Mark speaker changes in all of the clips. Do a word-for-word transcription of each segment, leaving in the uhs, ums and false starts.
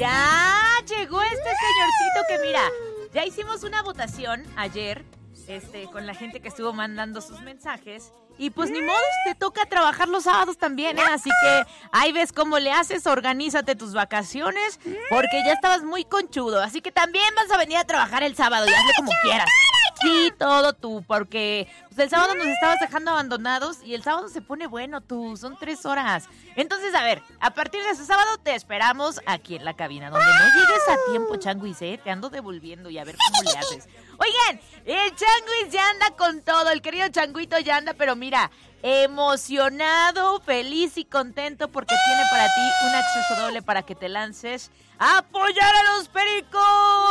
Speaker 1: Ya llegó este señorcito que mira, ya hicimos una votación ayer, este, con la gente que estuvo mandando sus mensajes. Y pues ni modo, te toca trabajar los sábados también, ¿eh? Así que ahí ves cómo le haces, organízate tus vacaciones, porque ya estabas muy conchudo. Así que también vas a venir a trabajar el sábado y hazle como quieras. Sí, todo tú, porque pues, el sábado nos estabas dejando abandonados y el sábado se pone bueno tú, son tres horas. Entonces, a ver, a partir de ese sábado te esperamos aquí en la cabina, donde no llegues a tiempo, Changuis, ¿eh? Te ando devolviendo y a ver cómo le haces. Oigan, el Changuis ya anda con todo, el querido Changuito ya anda, pero mira, emocionado, feliz y contento porque tiene para ti un acceso doble para que te lances a apoyar a los Pericos.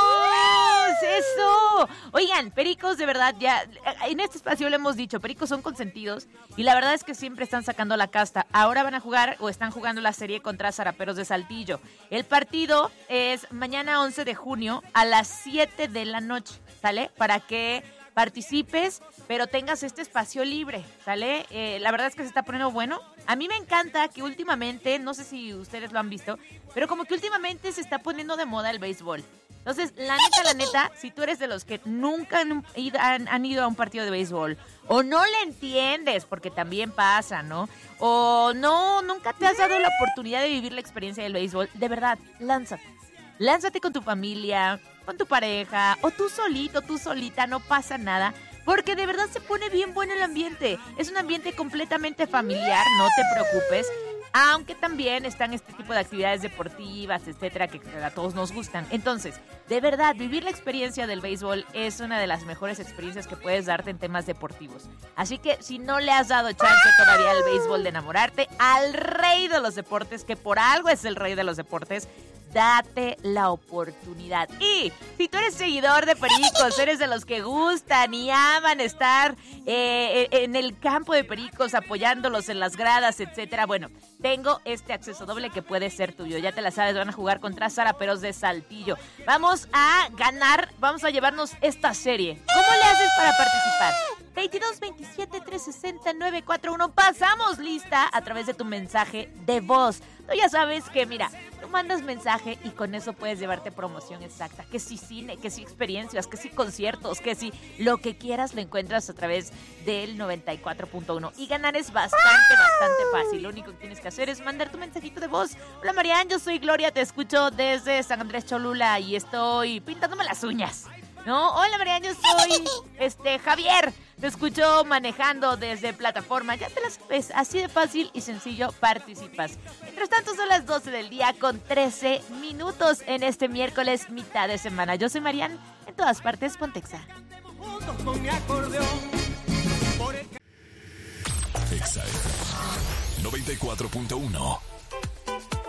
Speaker 1: ¡Eso! Oigan, Pericos, de verdad, ya en este espacio le hemos dicho, Pericos son consentidos y la verdad es que siempre están sacando la casta. Ahora van a jugar o están jugando la serie contra Zaraperos de Saltillo. El partido es mañana once de junio a las siete de la noche, ¿sale? Para que participes, pero tengas este espacio libre, ¿sale? Eh, la verdad es que se está poniendo bueno. A mí me encanta que últimamente, no sé si ustedes lo han visto, pero como que últimamente se está poniendo de moda el béisbol. Entonces, la neta, la neta, si tú eres de los que nunca han ido, han, han ido a un partido de béisbol, o no le entiendes, porque también pasa, ¿no? O no, nunca te has dado la oportunidad de vivir la experiencia del béisbol, de verdad, lánzate. Lánzate con tu familia, con tu pareja, o tú solito, tú solita, no pasa nada, porque de verdad se pone bien bueno el ambiente. Es un ambiente completamente familiar, no te preocupes, aunque también están este tipo de actividades deportivas, etcétera, que a todos nos gustan. Entonces, de verdad, vivir la experiencia del béisbol es una de las mejores experiencias que puedes darte en temas deportivos. Así que si no le has dado chance todavía al béisbol de enamorarte, al rey de los deportes, que por algo es el rey de los deportes, date la oportunidad. Y si tú eres seguidor de Pericos, eres de los que gustan y aman estar eh, en el campo de Pericos, apoyándolos en las gradas, etcétera, bueno, tengo este acceso doble que puede ser tuyo. Ya te la sabes, van a jugar contra Zaraperos de Saltillo. Vamos a ganar, vamos a llevarnos esta serie. ¿Cómo le haces para participar? veintidós veintisiete trescientos sesenta nueve cuarenta y uno. Pasamos lista a través de tu mensaje de voz. Tú ya sabes que, mira, tú mandas mensaje y con eso puedes llevarte promoción exacta. Que si cine, que si experiencias, que si conciertos, que si lo que quieras lo encuentras a través del noventa y cuatro punto uno. Y ganar es bastante, bastante fácil. Lo único que tienes que hacer es mandar tu mensajito de voz. Hola, Marian, yo soy Gloria, te escucho desde San Andrés Cholula y estoy pintándome las uñas. No, hola Marian, yo soy este Javier, te escucho manejando desde plataforma, ya te las ves, así de fácil y sencillo participas. Mientras tanto son las doce del día con trece minutos en este miércoles mitad de semana. Yo soy Marian, en todas partes Pontexa.
Speaker 2: Exa noventa y cuatro punto uno.